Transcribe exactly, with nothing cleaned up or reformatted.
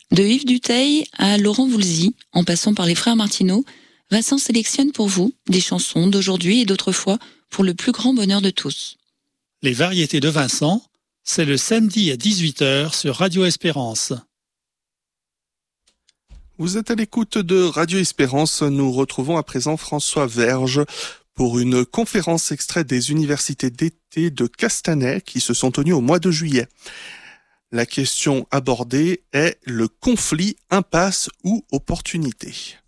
De Yves Duteil à Laurent Voulzy, en passant par les frères Martineau, Vincent sélectionne pour vous des chansons d'aujourd'hui et d'autrefois pour le plus grand bonheur de tous. Les variétés de Vincent, c'est le samedi à dix-huit heures sur Radio Espérance. Vous êtes à l'écoute de Radio Espérance. Nous retrouvons à présent François Verge pour une conférence extrait des universités d'été de Castanet qui se sont tenues au mois de juillet. La question abordée est le conflit, impasse ou opportunité.